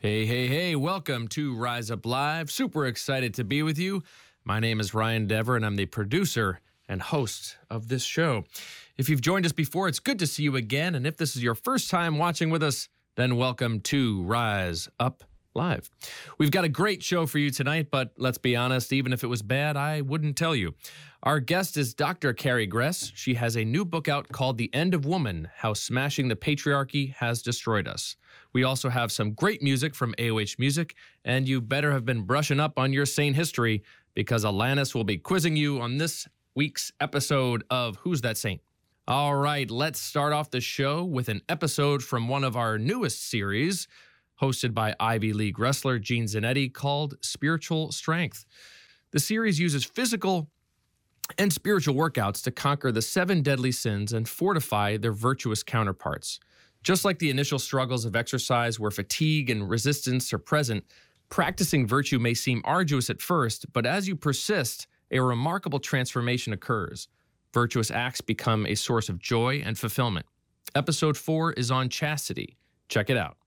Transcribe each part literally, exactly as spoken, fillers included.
Hey, hey, hey, welcome to Rise Up Live. Super excited to be with you. My name is Ryan Dever, and I'm the producer and host of this show. If you've joined us before, it's good to see you again. And if this is your first time watching with us, then welcome to Rise Up Live. We've got a great show for you tonight, but let's be honest, even if it was bad, I wouldn't tell you. Our guest is Doctor Carrie Gress. She has a new book out called The End of Woman, How Smashing the Patriarchy Has Destroyed Us. We also have some great music from A O H Music, and you better have been brushing up on your saint history because Alanis will be quizzing you on this week's episode of Who's That Saint? All right, let's start off the show with an episode from one of our newest series, hosted by Ivy League wrestler Gene Zanetti, called Spiritual Strength. The series uses physical and spiritual workouts to conquer the seven deadly sins and fortify their virtuous counterparts. Just like the initial struggles of exercise where fatigue and resistance are present, practicing virtue may seem arduous at first, but as you persist, a remarkable transformation occurs. Virtuous acts become a source of joy and fulfillment. Episode four is on chastity. Check it out.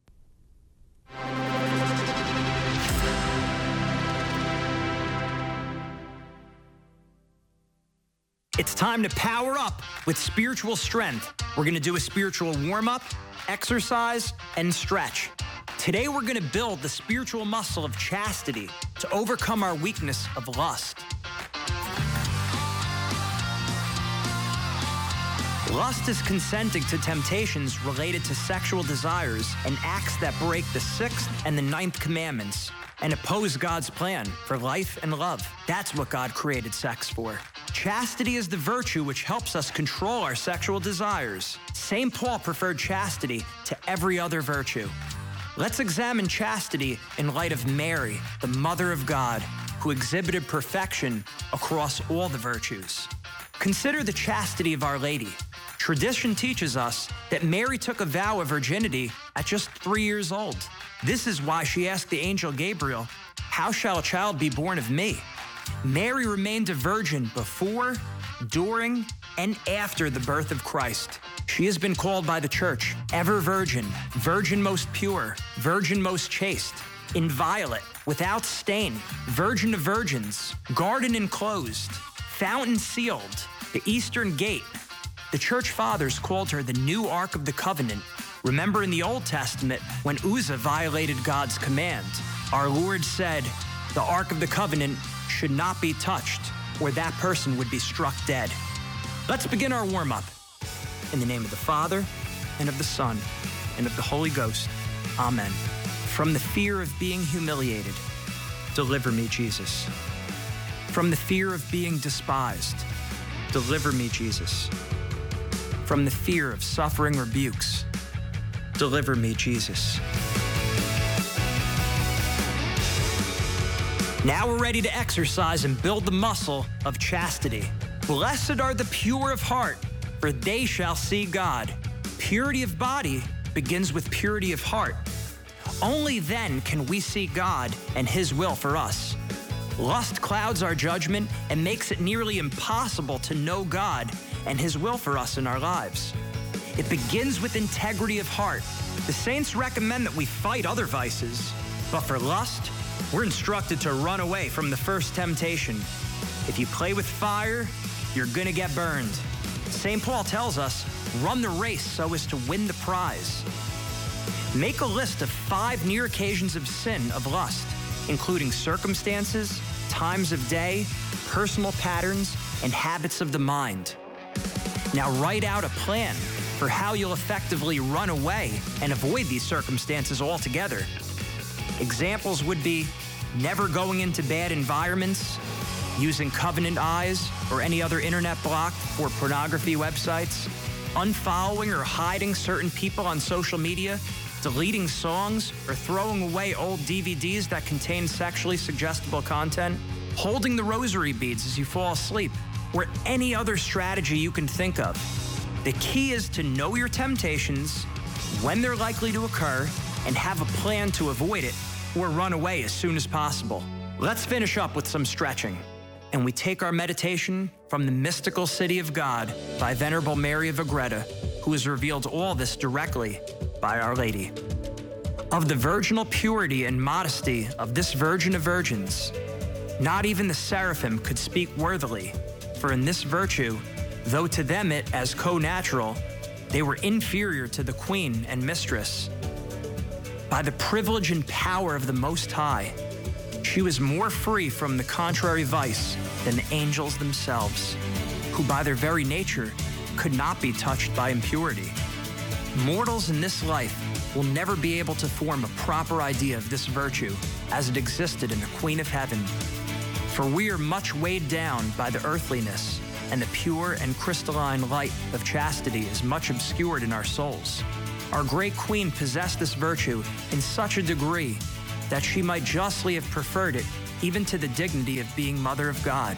It's time to power up with spiritual strength. We're going to do a spiritual warm-up, exercise, and stretch. Today, we're going to build the spiritual muscle of chastity to overcome our weakness of lust. Lust is consenting to temptations related to sexual desires and acts that break the sixth and the ninth commandments and oppose God's plan for life and love. That's what God created sex for. Chastity is the virtue which helps us control our sexual desires. Saint Paul preferred chastity to every other virtue. Let's examine chastity in light of Mary, the Mother of God, who exhibited perfection across all the virtues. Consider the chastity of Our Lady. Tradition teaches us that Mary took a vow of virginity at just three years old. This is why she asked the angel Gabriel, "How shall a child be born of me?" Mary remained a virgin before, during, and after the birth of Christ. She has been called by the church ever virgin, virgin most pure, virgin most chaste, inviolate, without stain, virgin of virgins, garden enclosed, fountain sealed, the eastern gate. The church fathers called her the new Ark of the Covenant. Remember in the Old Testament, when Uzzah violated God's command, our Lord said, the Ark of the Covenant should not be touched, or that person would be struck dead. Let's begin our warm-up. In the name of the Father, and of the Son, and of the Holy Ghost. Amen. From the fear of being humiliated, deliver me, Jesus. From the fear of being despised, deliver me, Jesus. From the fear of suffering rebukes, deliver me, Jesus. Now we're ready to exercise and build the muscle of chastity. Blessed are the pure of heart, for they shall see God. Purity of body begins with purity of heart. Only then can we see God and His will for us. Lust clouds our judgment and makes it nearly impossible to know God and His will for us in our lives. It begins with integrity of heart. The saints recommend that we fight other vices, but for lust, we're instructed to run away from the first temptation. If you play with fire, you're gonna get burned. Saint Paul tells us, run the race so as to win the prize. Make a list of five near occasions of sin of lust, including circumstances, times of day, personal patterns, and habits of the mind. Now write out a plan for how you'll effectively run away and avoid these circumstances altogether. Examples would be never going into bad environments, using Covenant Eyes or any other internet block for pornography websites, unfollowing or hiding certain people on social media, deleting songs, or throwing away old D V Ds that contain sexually suggestible content, holding the rosary beads as you fall asleep, or any other strategy you can think of. The key is to know your temptations, when they're likely to occur, and have a plan to avoid it or run away as soon as possible. Let's finish up with some stretching. And we take our meditation from the mystical city of God by Venerable Mary of Agreda, who has revealed all this directly by Our Lady. Of the virginal purity and modesty of this Virgin of Virgins, not even the seraphim could speak worthily, for in this virtue, though to them it as co-natural, they were inferior to the Queen and Mistress. By the privilege and power of the Most High, she was more free from the contrary vice than the angels themselves, who by their very nature could not be touched by impurity. Mortals in this life will never be able to form a proper idea of this virtue as it existed in the Queen of Heaven. For we are much weighed down by the earthliness, and the pure and crystalline light of chastity is much obscured in our souls. Our great Queen possessed this virtue in such a degree that she might justly have preferred it even to the dignity of being Mother of God.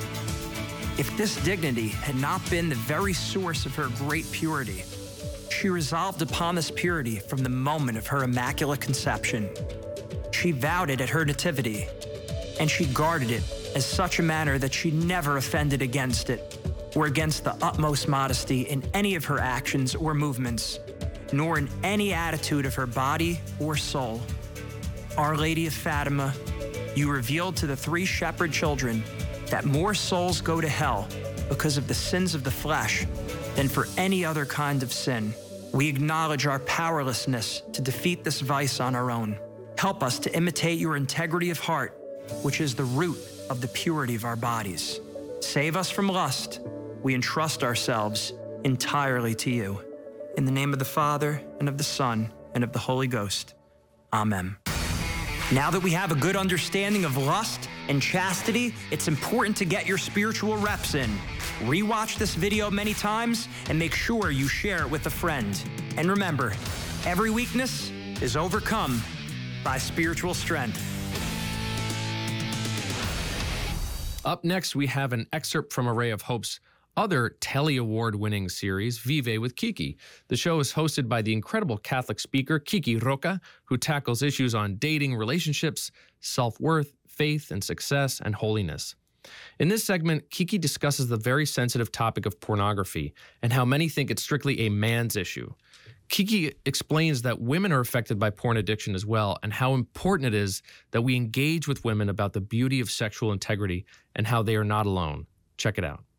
If this dignity had not been the very source of her great purity, she resolved upon this purity from the moment of her immaculate conception. She vowed it at her nativity, and she guarded it as such a manner that she never offended against it, or against the utmost modesty in any of her actions or movements, nor in any attitude of her body or soul. Our Lady of Fatima, you revealed to the three shepherd children that more souls go to hell because of the sins of the flesh than for any other kind of sin. We acknowledge our powerlessness to defeat this vice on our own. Help us to imitate your integrity of heart, which is the root of the purity of our bodies. Save us from lust. We entrust ourselves entirely to you. In the name of the Father, and of the Son, and of the Holy Ghost. Amen. Now that we have a good understanding of lust and chastity, it's important to get your spiritual reps in. Rewatch this video many times and make sure you share it with a friend. And remember, every weakness is overcome by spiritual strength. Up next, we have an excerpt from Array of Hope's other Telly Award-winning series, Vive with Kiki. The show is hosted by the incredible Catholic speaker Kiki Roca, who tackles issues on dating, relationships, self-worth, faith and success, and holiness. In this segment, Kiki discusses the very sensitive topic of pornography and how many think it's strictly a man's issue. Kiki explains that women are affected by porn addiction as well, and how important it is that we engage with women about the beauty of sexual integrity and how they are not alone. Check it out.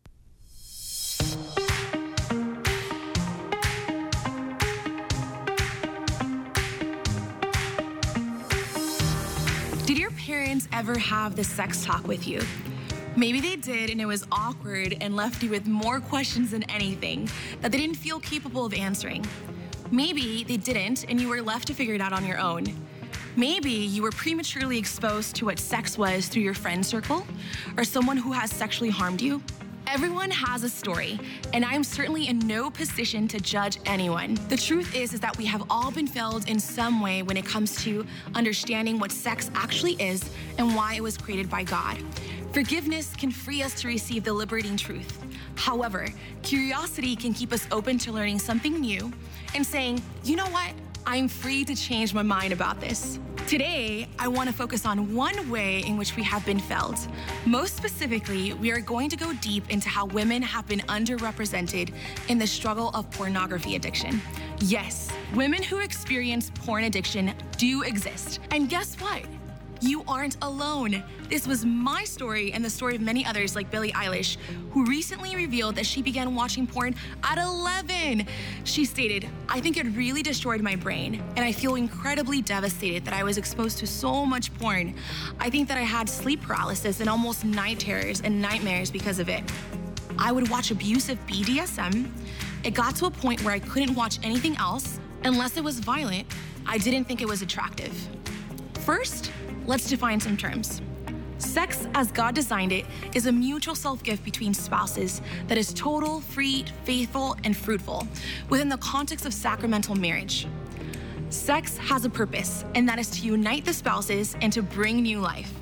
Did your parents ever have the sex talk with you? Maybe they did and it was awkward and left you with more questions than anything that they didn't feel capable of answering. Maybe they didn't and you were left to figure it out on your own. Maybe you were prematurely exposed to what sex was through your friend circle or someone who has sexually harmed you. Everyone has a story, and I'm certainly in no position to judge anyone. The truth is, is that we have all been failed in some way when it comes to understanding what sex actually is and why it was created by God. Forgiveness can free us to receive the liberating truth. However, curiosity can keep us open to learning something new and saying, you know what? I'm free to change my mind about this. Today, I want to focus on one way in which we have been failed. Most specifically, we are going to go deep into how women have been underrepresented in the struggle of pornography addiction. Yes, women who experience porn addiction do exist. And guess what? You aren't alone. This was my story and the story of many others like Billie Eilish, who recently revealed that she began watching porn at eleven. She stated, I think it really destroyed my brain, and I feel incredibly devastated that I was exposed to so much porn. I think that I had sleep paralysis and almost night terrors and nightmares because of it. I would watch abusive B D S M. It got to a point where I couldn't watch anything else unless it was violent. I didn't think it was attractive. First, let's define some terms. Sex, as God designed it, is a mutual self-gift between spouses that is total, free, faithful, and fruitful within the context of sacramental marriage. Sex has a purpose, and that is to unite the spouses and to bring new life.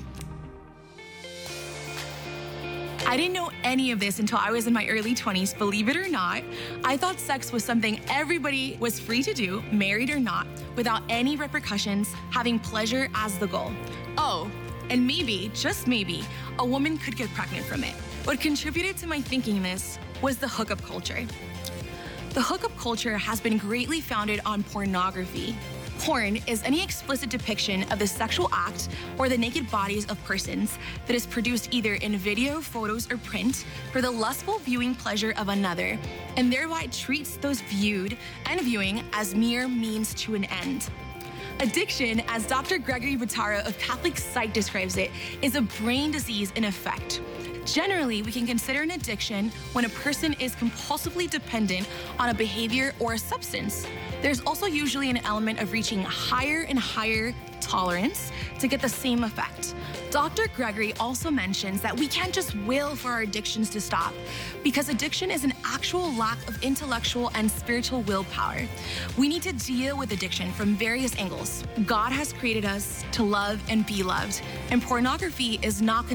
I didn't know any of this until I was in my early twenties, believe it or not. I thought sex was something everybody was free to do, married or not, without any repercussions, having pleasure as the goal. Oh, and maybe, just maybe, a woman could get pregnant from it. What contributed to my thinking this was the hookup culture. The hookup culture has been greatly founded on pornography. Porn is any explicit depiction of the sexual act or the naked bodies of persons that is produced either in video, photos, or print for the lustful viewing pleasure of another, and thereby treats those viewed and viewing as mere means to an end. Addiction, as Doctor Gregory Bottaro of Catholic Psych describes it, is a brain disease in effect. Generally, we can consider an addiction when a person is compulsively dependent on a behavior or a substance. There's also usually an element of reaching higher and higher tolerance to get the same effect. Doctor Gregory also mentions that we can't just will for our addictions to stop, because addiction is an actual lack of intellectual and spiritual willpower. We need to deal with addiction from various angles. God has created us to love and be loved, and pornography is not